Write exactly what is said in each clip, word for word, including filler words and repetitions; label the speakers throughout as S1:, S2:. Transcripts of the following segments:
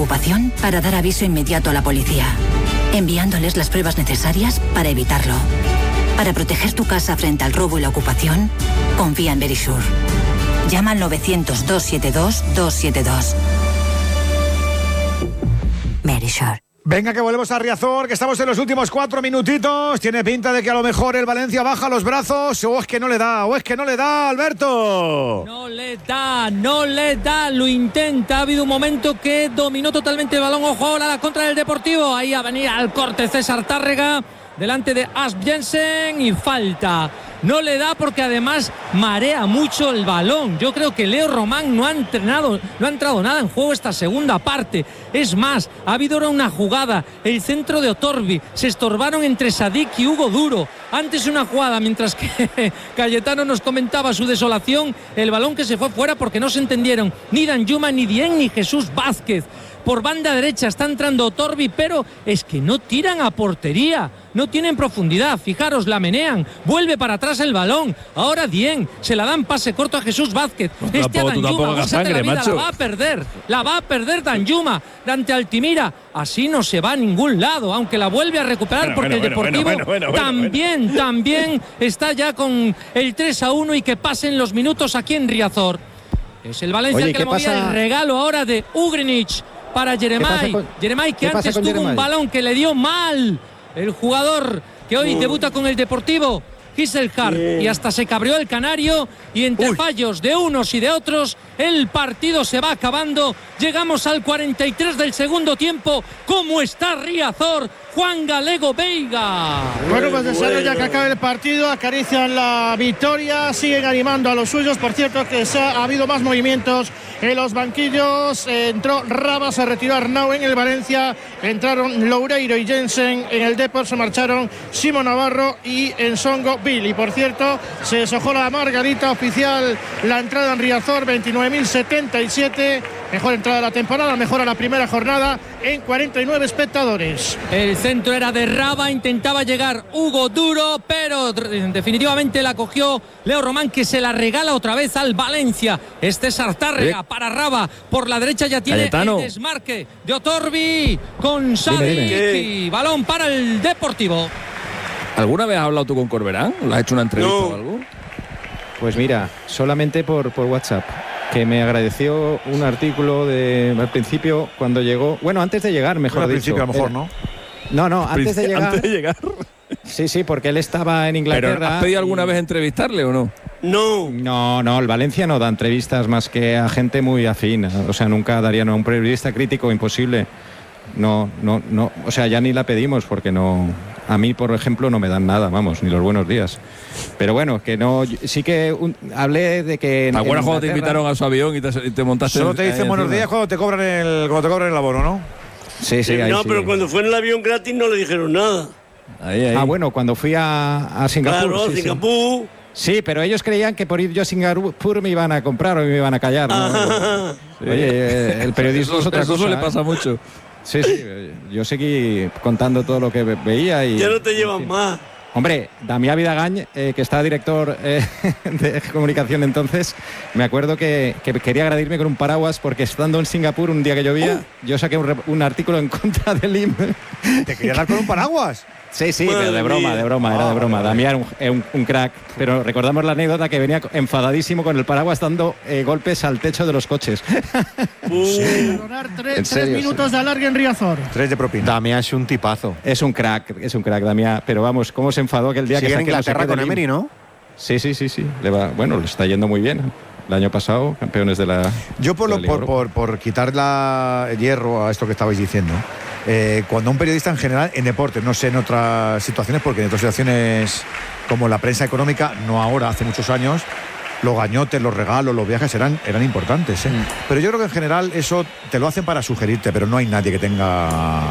S1: ocupación para dar aviso inmediato a la policía, enviándoles las pruebas necesarias para evitarlo. Para proteger tu casa frente al robo y la ocupación, confía en Verisure. Llama al novecientos, doscientos setenta y dos, doscientos setenta y dos. Verisure.
S2: Venga, que volvemos a Riazor, que estamos en los últimos cuatro minutitos. Tiene pinta de que a lo mejor el Valencia baja los brazos, o es que no le da, o es que no le da, Alberto.
S3: No le da, no le da, lo intenta. Ha habido un momento que dominó totalmente el balón. Ojo ahora a la contra del Deportivo. Ahí a venir al corte César Tárrega, delante de Asp Jensen, y falta. No le da porque además marea mucho el balón. Yo creo que Leo Román no ha entrenado, no ha entrado nada en juego esta segunda parte. Es más, ha habido ahora una jugada, el centro de Otorbi, se estorbaron entre Sadik y Hugo Duro. Antes una jugada, mientras que Cayetano nos comentaba su desolación, el balón que se fue fuera porque no se entendieron ni Danjuma, ni Dieng, ni Jesús Vázquez. Por banda derecha está entrando Otorbi, pero es que no tiran a portería, no tienen profundidad. Fijaros, la menean, vuelve para atrás el balón. Ahora Dieng, se la dan pase corto a Jesús Vázquez.
S4: Pues
S3: este a Danjuma,
S4: sangre,
S3: la, vida,
S4: macho.
S3: la va a perder, la va a perder Danjuma ante Altimira. Así no se va a ningún lado, aunque la vuelve a recuperar,
S4: bueno,
S3: porque
S4: bueno,
S3: el Deportivo
S4: bueno, bueno, bueno,
S3: también,
S4: bueno.
S3: también está ya con el tres a uno, y que pasen los minutos aquí en Riazor. Es el Valencia
S5: Oye,
S3: el que le movía
S5: pasa?
S3: el regalo ahora de Ugrinich para Jeremai. Jeremai que antes tuvo
S5: Jeremai?
S3: un balón que le dio mal el jugador que hoy
S5: Uy.
S3: debuta con el Deportivo, Giselhard, y hasta se cabreó el canario, y entre
S2: Uy.
S3: fallos de unos y de otros el partido se va acabando. Llegamos al cuarenta y tres del segundo tiempo. ¿Cómo está Riazor? Juan Galego Veiga.
S6: Bueno, pues deseando ya que acabe el partido, acarician la victoria, siguen animando a los suyos. Por cierto, que se ha, ha habido más movimientos en los banquillos. Eh, entró Raba, se retiró Arnau en el Valencia, entraron Loureiro y Jensen en el Depor, se marcharon Simon Navarro y Ensongo Bill. Y por cierto, se deshojó la margarita oficial, la entrada en Riazor, veintinueve mil setenta y siete. Mejor entrada de la temporada, mejora la primera jornada en cuarenta y nueve espectadores.
S3: El centro era de Raba, intentaba llegar Hugo Duro, pero definitivamente la cogió Leo Román, que se la regala otra vez al Valencia. Este es Tárrega
S4: ¿Eh?
S3: para Raba, por la derecha ya tiene
S4: Cayetano.
S3: el desmarque de Otorbi con Sadik. Balón para el Deportivo.
S4: ¿Alguna vez has hablado tú con Corberán? ¿Le has hecho una entrevista
S5: No.
S4: o algo?
S5: Pues mira, solamente por, por WhatsApp, que me agradeció un artículo de al principio cuando llegó, bueno, antes de llegar, mejor
S2: Bueno, al
S5: dicho.
S2: principio a lo mejor,
S5: Era-
S2: ¿no?
S5: No, no, antes de llegar.
S4: Antes de llegar.
S5: Sí, sí, porque él estaba en
S4: ¿Pero
S5: Inglaterra.
S4: has pedido alguna
S5: y-
S4: vez entrevistarle o no?
S7: No.
S5: No, no, el Valencia no da entrevistas más que a gente muy afín. O sea, nunca darían a un periodista crítico, imposible. No, no, no. O sea, ya ni la pedimos porque no. A mí, por ejemplo, no me dan nada, vamos, ni los buenos días. Pero bueno, que no. Sí que un- hablé de que. en-
S4: ¿Te acuerdas
S5: en
S4: cuando te
S5: Inglaterra-
S4: invitaron a su avión y te, y te montaste?
S2: Solo te
S4: ahí
S2: dicen buenos
S4: encima?
S2: días cuando te cobran el, cuando te cobran el abono, ¿no?
S5: Sí, sí, ahí
S7: no,
S5: sí.
S7: pero cuando fue en el avión gratis no le dijeron nada.
S4: Ahí, ahí.
S5: Ah, bueno, cuando fui a, a Singapur.
S7: Claro,
S5: sí, sí.
S7: Singapur.
S5: Sí, pero ellos creían que por ir yo a Singapur me iban a comprar o me iban a callar, ¿no?
S7: Ah,
S5: Oye, eh, el periodismo
S4: Eso-
S5: es otra
S4: eso
S5: cosa.
S4: suele
S5: ¿eh?
S4: pasar mucho.
S5: Sí, sí, yo seguí contando todo lo que ve- veía y...
S7: ya no te llevan más.
S5: Hombre, Damián Vidagañ, eh, que estaba director eh, de comunicación entonces, me acuerdo que, que quería agradirme con un paraguas porque estando en Singapur un día que llovía, yo saqué un, re- un artículo en contra del I M.
S2: ¿Te querías dar con un paraguas?
S5: Sí, sí,
S7: Madre
S5: pero de broma,
S7: mía.
S5: de broma, era de
S2: Ah,
S5: broma.
S2: vale,
S5: Damián es un, un- un crack, pero recordamos la anécdota que venía enfadadísimo con el paraguas dando eh, golpes al techo de los coches.
S6: Donar tres,
S5: En
S6: tres
S5: serio,
S6: minutos de alargue en Riazor.
S2: Tres de propina.
S8: Damián es un tipazo.
S5: Es un crack, es un crack, Damián, pero vamos, cómo se enfadó aquel día
S8: Sigue
S5: que
S8: en
S5: saqué no sé
S8: Inglaterra
S5: qué
S8: con
S5: del I M.
S8: Emery, ¿no?
S5: Sí, sí, sí, sí. Le va, bueno, le está yendo muy bien. El año pasado, campeones de la.
S2: Yo por,
S5: de
S2: lo,
S5: la Liga
S2: por,
S5: Europa.
S2: por, por quitar la, el hierro a esto que estabais diciendo, eh, cuando un periodista en general, en deportes, no sé en otras situaciones, porque en otras situaciones como la prensa económica, no ahora, hace muchos años, los gañotes, los regalos, los viajes eran, eran importantes. ¿eh?
S5: Mm.
S2: Pero yo creo que en general eso te lo hacen para sugerirte, pero no hay nadie que tenga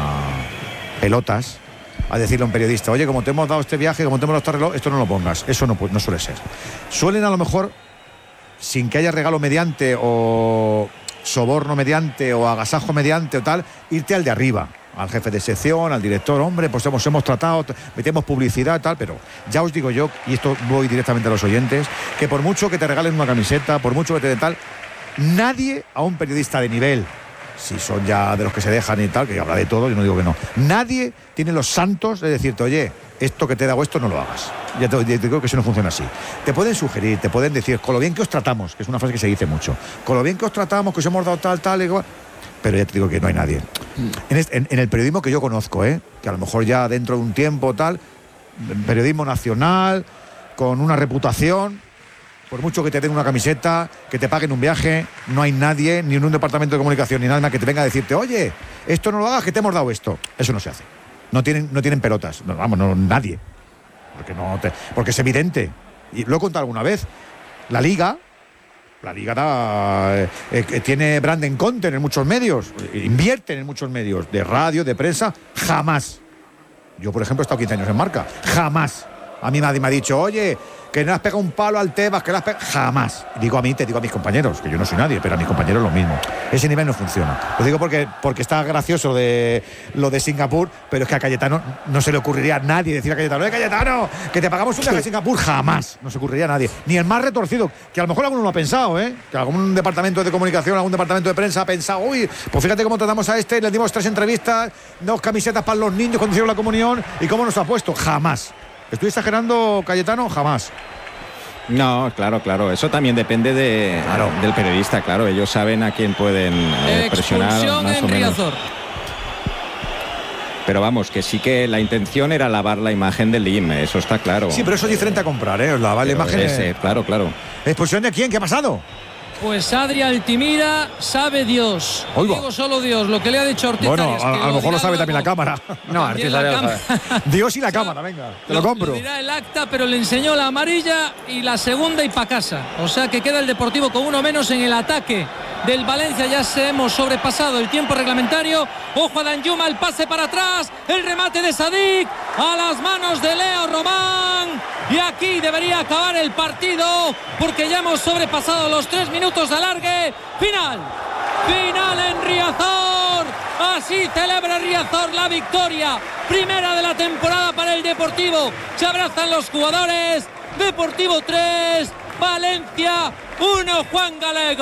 S2: pelotas a decirle a un periodista, oye, como te hemos dado este viaje, como te hemos dado este reloj, esto no lo pongas. Eso no, pu- no suele ser. Suelen a lo mejor, sin que haya regalo mediante o soborno mediante o agasajo mediante o tal, irte al de arriba, al jefe de sección, al director, hombre, pues hemos, hemos tratado, t- metemos publicidad tal, pero ya os digo yo, y esto voy directamente a los oyentes, que por mucho que te regalen una camiseta, por mucho que te den tal, nadie a un periodista de nivel si son ya de los que se dejan y tal, que habla de todo, yo no digo que no. Nadie tiene los santos de decirte, oye, esto que te he dado, esto no lo hagas. Ya te, te digo que eso no funciona así. Te pueden sugerir, te pueden decir, con lo bien que os tratamos, que es una frase que se dice mucho, con lo bien que os tratamos, que os hemos dado tal, tal, igual. Pero ya te digo que no hay nadie. En, este, en, en el periodismo que yo conozco, ¿eh? Que a lo mejor ya dentro de un tiempo, tal, periodismo nacional, con una reputación, por mucho que te den una camiseta, que te paguen un viaje, no hay nadie, ni en un departamento de comunicación, ni nada más que te venga a decirte, oye, esto no lo hagas, que te hemos dado esto. Eso no se hace. No tienen, no tienen pelotas. No, vamos, no, nadie. Porque, no te, porque es evidente. Y lo he contado alguna vez. La Liga, la Liga da, eh, eh, tiene branding content en muchos medios. Invierten en muchos medios. De radio, de prensa, jamás. Yo, por ejemplo, he estado quince años en Marca. Jamás. A mí nadie me ha dicho, oye, que no has pegado un palo al Tebas, que no has pegado... Jamás. Digo a mí, te digo a mis compañeros, que yo no soy nadie, pero a mis compañeros lo mismo. Ese nivel no funciona. Lo digo porque, porque está gracioso de, lo de Singapur, pero es que a Cayetano no se le ocurriría a nadie decir a Cayetano, ¡eh, Cayetano, que te pagamos un viaje a Singapur! Jamás. No se ocurriría a nadie. Ni el más retorcido, que a lo mejor alguno lo ha pensado, ¿eh? Que algún departamento de comunicación, algún departamento de prensa ha pensado, uy, pues fíjate cómo tratamos a este, le dimos tres entrevistas, dos camisetas para los niños cuando hicieron la comunión, y cómo nos ha puesto. Jamás. ¿Estoy exagerando, Cayetano? Jamás.
S5: No, claro, claro. Eso también depende de,
S2: claro.
S5: del periodista, claro. Ellos saben a quién pueden eh, presionar más
S3: en
S5: o menos.
S3: Riazor.
S5: Pero vamos, que sí que la intención era lavar la imagen del I M, eso está claro.
S2: Sí, pero eso es diferente a comprar, ¿eh? Lavar la imagen.
S5: Ese, es... Claro, claro.
S2: ¿Expulsión de quién? ¿Qué ha pasado?
S3: Pues Adri Altimira, sabe Dios.
S2: Oigo.
S3: Digo solo Dios, lo que le ha dicho Ortiz.
S2: Bueno,
S3: Arias,
S2: a, a lo mejor lo sabe también la cámara.
S4: No, Ortiz Arias lo sabe.
S2: Dios y la cámara, venga, te lo, lo compro.
S3: Lo dirá el acta, pero le enseñó la amarilla y la segunda y pa' casa. O sea que queda el Deportivo con uno menos en el ataque del Valencia. Ya se hemos sobrepasado el tiempo reglamentario. Ojo a Danjuma, el pase para atrás, el remate de Sadik a las manos de Leo Román. Y aquí debería acabar el partido porque ya hemos sobrepasado los tres minutos de alargue. Final, final en Riazor. Así celebra Riazor la victoria primera de la temporada para el Deportivo. Se abrazan los jugadores. Deportivo tres, Valencia uno, Juan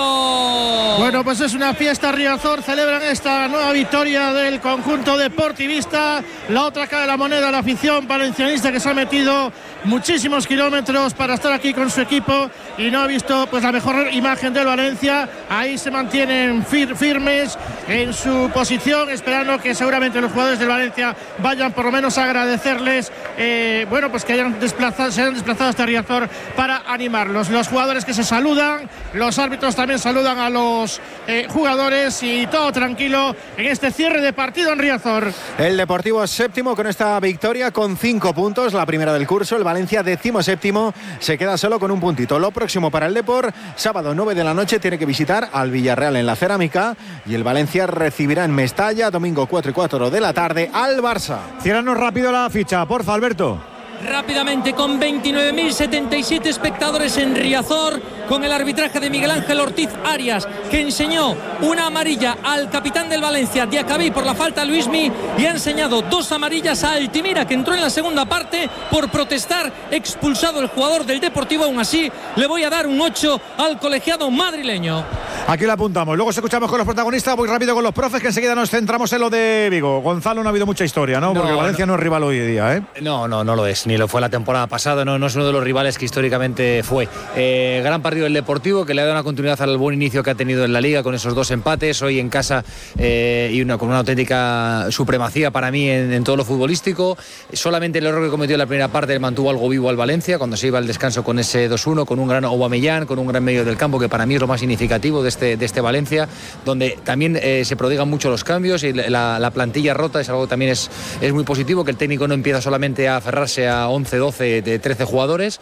S3: Galego.
S6: Bueno, pues es una fiesta. Riazor celebran esta nueva victoria del conjunto deportivista. La otra cara de la moneda, la afición valencianista, que se ha metido muchísimos kilómetros para estar aquí con su equipo y no ha visto pues la mejor imagen del Valencia. Ahí se mantienen fir- firmes en su posición, esperando que seguramente los jugadores del Valencia vayan por lo menos a agradecerles eh, bueno, pues que hayan desplazado, se hayan desplazado hasta Riazor para animarlos. Los jugadores que se saludan, los árbitros también saludan a los eh, jugadores y todo tranquilo en este cierre de partido en Riazor.
S8: El Deportivo séptimo con esta victoria con cinco puntos, la primera del curso. El Valencia décimo séptimo se queda solo con un puntito. Lo próximo para el Depor, sábado nueve de la noche tiene que visitar al Villarreal en la Cerámica y el Valencia recibirá en Mestalla domingo cuatro y cuatro de la tarde al Barça.
S2: Ciérranos rápido la ficha, porfa, Alberto.
S3: Rápidamente, con veintinueve mil setenta y siete espectadores en Riazor, con el arbitraje de Miguel Ángel Ortiz Arias, que enseñó una amarilla al capitán del Valencia, Diacabí, por la falta a Luismi, y ha enseñado dos amarillas a Altimira, que entró en la segunda parte por protestar, expulsado el jugador del Deportivo. Aún así, le voy a dar un ocho al colegiado madrileño.
S2: Aquí lo apuntamos. Luego se escuchamos con los protagonistas. Voy rápido con los profes, que enseguida nos centramos en lo de Vigo. Gonzalo, no ha habido mucha historia, ¿no? Porque no, Valencia no. no es rival hoy día, ¿eh?
S9: No, no, no lo es. Ni lo fue la temporada pasada. No, no es uno de los rivales que históricamente fue. Eh, gran partido del Deportivo, que le ha dado una continuidad al buen inicio que ha tenido en la Liga con esos dos empates. Hoy en casa eh, y una, con una auténtica supremacía para mí en, en todo lo futbolístico. Solamente el error que cometió en la primera parte mantuvo algo vivo al Valencia cuando se iba al descanso con ese dos uno, con un gran Aubameyang, con un gran medio del campo, que para mí es lo más significativo de este, de este Valencia, donde también eh, se prodigan mucho los cambios y la, la plantilla rota es algo que también es, es muy positivo, que el técnico no empieza solamente a aferrarse a once, doce, de trece jugadores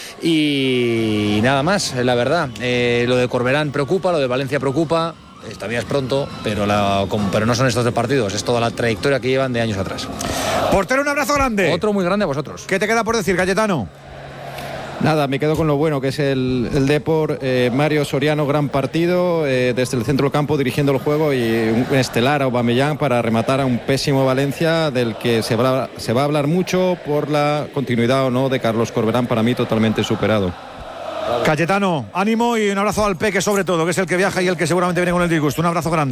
S9: y nada más, la verdad. Eh, lo de Corberán preocupa, lo de Valencia preocupa. Todavía es pronto, pero, la, pero no son estos dos partidos, es toda la trayectoria que llevan de años atrás.
S2: Portero, un abrazo grande.
S9: Otro muy grande a vosotros.
S2: ¿Qué te queda por decir, Cayetano?
S5: Nada, me quedo con lo bueno que es el, el Depor. eh, Mario Soriano, gran partido, eh, desde el centro del campo dirigiendo el juego, y un estelar Aubameyang para rematar a un pésimo Valencia del que se va, se va a hablar mucho por la continuidad o no de Carlos Corberán, para mí totalmente superado.
S2: Cayetano, ánimo y un abrazo al Peque sobre todo, que es el que viaja y el que seguramente viene con el disgusto. Un abrazo grande.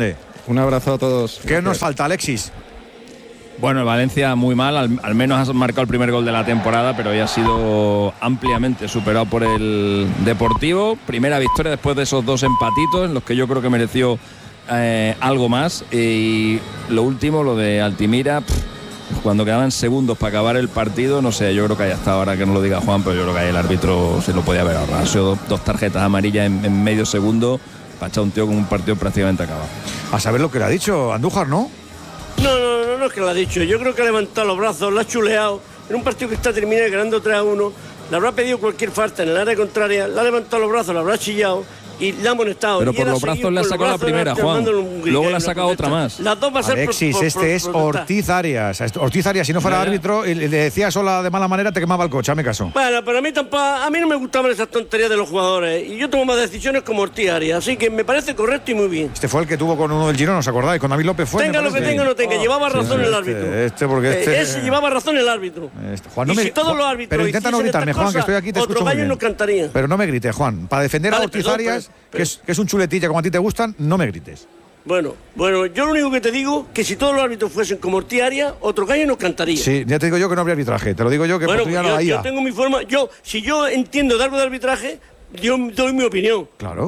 S5: Un abrazo a todos.
S2: ¿Qué nos falta, Alexis?
S4: Bueno, el Valencia muy mal, al, al menos ha marcado el primer gol de la temporada, pero ya ha sido ampliamente superado por el Deportivo. Primera victoria después de esos dos empatitos, en los que yo creo que mereció eh, algo más. Y lo último, lo de Altimira, pff, cuando quedaban segundos para acabar el partido, no sé, yo creo que ahí hasta ahora que no lo diga Juan, pero yo creo que ahí el árbitro se lo podía haber ahorrado. Ha sido dos, dos tarjetas amarillas en, en medio segundo, para echar un tío con un partido prácticamente acabado.
S2: A saber lo que le ha dicho Andújar, ¿no?
S7: No, no, no, no es que lo ha dicho. Yo creo que ha levantado los brazos, lo ha chuleado. En un partido que está terminado ganando tres a uno, le habrá pedido cualquier falta en el área contraria, le ha levantado los brazos, lo habrá chillado y le ha amonestado.
S4: Pero
S7: y
S4: por los brazos le ha sacado la primera, Juan. Luego le ha sacado otra más.
S7: Las dos va a ser
S2: Alexis,
S7: por, por,
S2: este
S7: por,
S2: es
S7: por
S2: Ortiz Arias. Ortiz Arias, si no fuera
S4: Ya, ya.
S2: árbitro y le decía sola de mala manera, te quemaba el coche, hazme caso.
S7: Bueno, pero a mí tampoco, a mí no me gustaban esas tonterías de los jugadores y yo tomo más decisiones como Ortiz Arias, así que me parece correcto y muy bien.
S2: Este fue el que tuvo con uno del Girona, ¿os acordáis? Con David López fue.
S7: Tenga lo que tenga o no tenga, llevaba razón el
S2: este,
S7: árbitro.
S2: Este, porque este.
S7: Eh, ese llevaba razón el árbitro.
S2: Este, Juan,
S7: y
S2: no me,
S7: si todos
S2: Juan,
S7: los árbitros
S2: pero intenta no
S7: hiciesen
S2: gritarme,
S7: estas
S2: Juan, que
S7: cosas,
S2: estoy aquí, te
S7: otro
S2: escucho muy
S7: gallo
S2: bien.
S7: no cantaría.
S2: Pero no me grites, Juan. Para defender
S7: Vale,
S2: a Ortiz
S7: perdón,
S2: Arias,
S7: pero-
S2: que, es, que es un chuletilla como a ti te gustan, no me grites.
S7: Bueno, bueno, yo lo único que te digo que si todos los árbitros fuesen como Ortiz Arias, otro gallo no cantaría.
S2: Sí, ya te digo yo que no habría arbitraje. Te lo digo yo que
S7: bueno,
S2: por tu ya
S7: pues
S2: no
S7: yo,
S2: la
S7: yo
S2: I A.
S7: tengo mi forma. Yo, si yo entiendo de algo de arbitraje, yo doy mi opinión.
S2: Claro.